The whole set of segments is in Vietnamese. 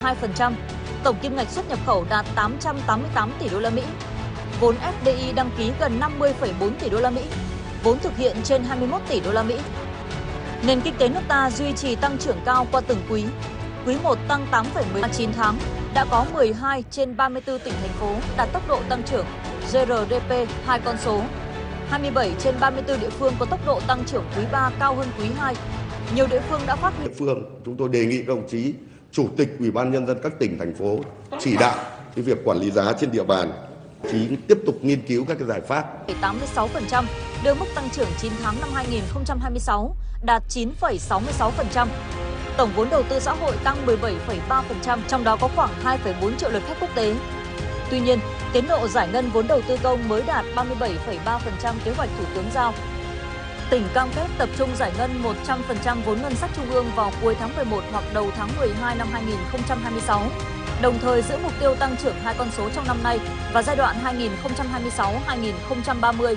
2%, tổng kim ngạch xuất nhập khẩu đạt 888 tỷ đô la Mỹ. Vốn FDI đăng ký gần 50,4 tỷ đô la Mỹ, vốn thực hiện trên 21 tỷ đô la Mỹ. Nền kinh tế nước ta duy trì tăng trưởng cao qua từng quý. Quý 1 tăng 8,19 tháng, đã có 12 trên 34 tỉnh thành phố đạt tốc độ tăng trưởng GRDP 2 con số. 27 trên 34 địa phương có tốc độ tăng trưởng quý 3 cao hơn quý 2. Nhiều địa phương đã phát huy. Địa phương chúng tôi đề nghị các đồng chí Chủ tịch Ủy ban Nhân dân các tỉnh thành phố chỉ đạo cái việc quản lý giá trên địa bàn, chí tiếp tục nghiên cứu các cái giải pháp. 86% đưa mức tăng trưởng 9 tháng năm 2026 đạt 9,66%. Tổng vốn đầu tư xã hội tăng 17,3%, trong đó có khoảng 2,4 triệu lượt khách quốc tế. Tuy nhiên, tiến độ giải ngân vốn đầu tư công mới đạt 37,3% kế hoạch Thủ tướng giao. Tỉnh cam kết tập trung giải ngân 100% vốn ngân sách trung ương vào cuối tháng 11 hoặc đầu tháng 12 năm 2026, đồng thời giữ mục tiêu tăng trưởng 2 con số trong năm nay và giai đoạn 2026-2030.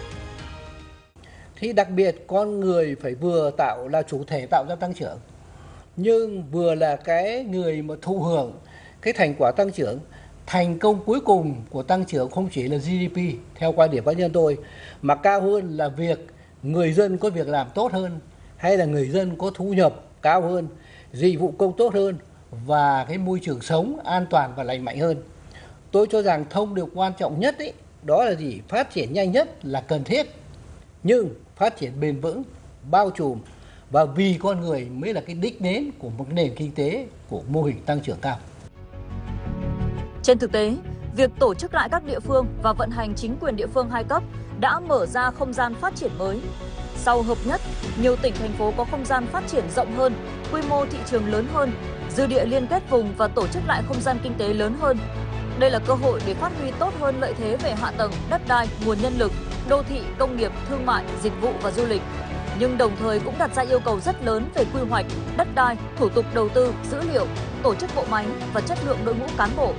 Thì đặc biệt con người phải vừa là chủ thể tạo ra tăng trưởng, nhưng vừa là cái người mà thụ hưởng cái thành quả tăng trưởng. Thành công cuối cùng của tăng trưởng không chỉ là GDP theo quan điểm cá nhân tôi, mà cao hơn là việc người dân có việc làm tốt hơn, hay là người dân có thu nhập cao hơn, dịch vụ công tốt hơn và cái môi trường sống an toàn và lành mạnh hơn. Tôi cho rằng thông điệp quan trọng nhất ấy, đó là gì? Phát triển nhanh nhất là cần thiết, nhưng phát triển bền vững, bao trùm và vì con người mới là cái đích đến của một nền kinh tế của mô hình tăng trưởng cao. Trên thực tế, việc tổ chức lại các địa phương và vận hành chính quyền địa phương hai cấp đã mở ra không gian phát triển mới. Sau hợp nhất, nhiều tỉnh thành phố có không gian phát triển rộng hơn, quy mô thị trường lớn hơn, dư địa liên kết vùng và tổ chức lại không gian kinh tế lớn hơn. Đây là cơ hội để phát huy tốt hơn lợi thế về hạ tầng, đất đai, nguồn nhân lực, đô thị, công nghiệp, thương mại, dịch vụ và du lịch. Nhưng đồng thời cũng đặt ra yêu cầu rất lớn về quy hoạch, đất đai, thủ tục đầu tư, dữ liệu, tổ chức bộ máy và chất lượng đội ngũ cán bộ.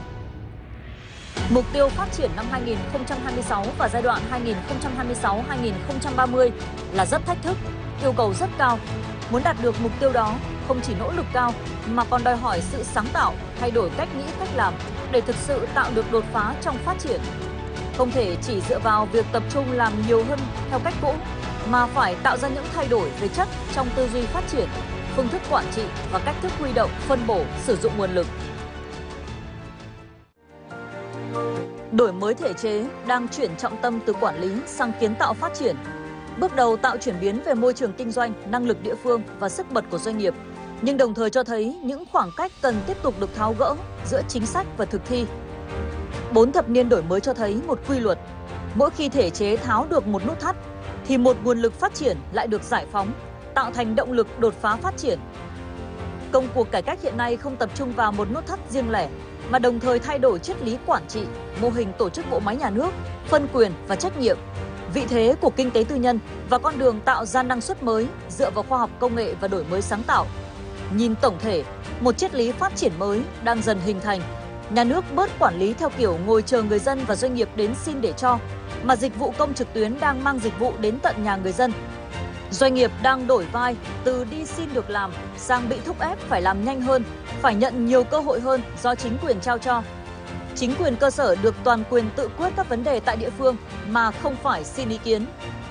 Mục tiêu phát triển năm 2026 và giai đoạn 2026-2030 là rất thách thức, yêu cầu rất cao. Muốn đạt được mục tiêu đó, không chỉ nỗ lực cao mà còn đòi hỏi sự sáng tạo, thay đổi cách nghĩ, cách làm để thực sự tạo được đột phá trong phát triển. Không thể chỉ dựa vào việc tập trung làm nhiều hơn theo cách cũ, mà phải tạo ra những thay đổi về chất trong tư duy phát triển, phương thức quản trị và cách thức huy động, phân bổ, sử dụng nguồn lực. Đổi mới thể chế đang chuyển trọng tâm từ quản lý sang kiến tạo phát triển. Bước đầu tạo chuyển biến về môi trường kinh doanh, năng lực địa phương và sức bật của doanh nghiệp, nhưng đồng thời cho thấy những khoảng cách cần tiếp tục được tháo gỡ giữa chính sách và thực thi. 4 thập niên đổi mới cho thấy một quy luật: mỗi khi thể chế tháo được một nút thắt, thì một nguồn lực phát triển lại được giải phóng, tạo thành động lực đột phá phát triển. Công cuộc cải cách hiện nay không tập trung vào một nút thắt riêng lẻ, mà đồng thời thay đổi triết lý quản trị, mô hình tổ chức bộ máy nhà nước, phân quyền và trách nhiệm, vị thế của kinh tế tư nhân và con đường tạo ra năng suất mới dựa vào khoa học công nghệ và đổi mới sáng tạo. Nhìn tổng thể, một triết lý phát triển mới đang dần hình thành. Nhà nước bớt quản lý theo kiểu ngồi chờ người dân và doanh nghiệp đến xin để cho, mà dịch vụ công trực tuyến đang mang dịch vụ đến tận nhà người dân. Doanh nghiệp đang đổi vai từ đi xin được làm sang bị thúc ép phải làm nhanh hơn, phải nhận nhiều cơ hội hơn do chính quyền trao cho. Chính quyền cơ sở được toàn quyền tự quyết các vấn đề tại địa phương mà không phải xin ý kiến.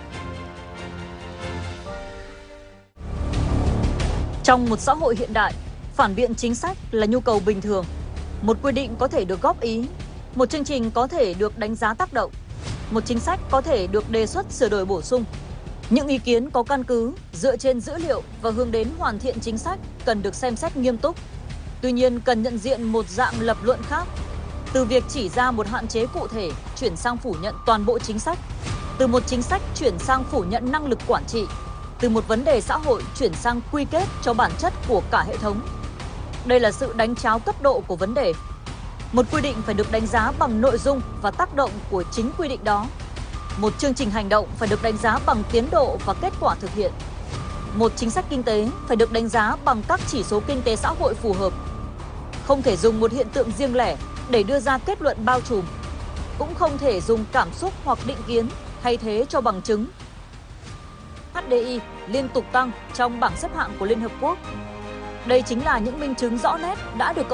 Trong một xã hội hiện đại, phản biện chính sách là nhu cầu bình thường. Một quy định có thể được góp ý, một chương trình có thể được đánh giá tác động, một chính sách có thể được đề xuất sửa đổi bổ sung. Những ý kiến có căn cứ, dựa trên dữ liệu và hướng đến hoàn thiện chính sách cần được xem xét nghiêm túc. Tuy nhiên, cần nhận diện một dạng lập luận khác. Từ việc chỉ ra một hạn chế cụ thể, chuyển sang phủ nhận toàn bộ chính sách. Từ một chính sách chuyển sang phủ nhận năng lực quản trị. Từ một vấn đề xã hội chuyển sang quy kết cho bản chất của cả hệ thống. Đây là sự đánh tráo cấp độ của vấn đề. Một quy định phải được đánh giá bằng nội dung và tác động của chính quy định đó. Một chương trình hành động phải được đánh giá bằng tiến độ và kết quả thực hiện. Một chính sách kinh tế phải được đánh giá bằng các chỉ số kinh tế xã hội phù hợp. Không thể dùng một hiện tượng riêng lẻ để đưa ra kết luận bao trùm. Cũng không thể dùng cảm xúc hoặc định kiến thay thế cho bằng chứng. HDI liên tục tăng trong bảng xếp hạng của Liên Hợp Quốc. Đây chính là những minh chứng rõ nét đã được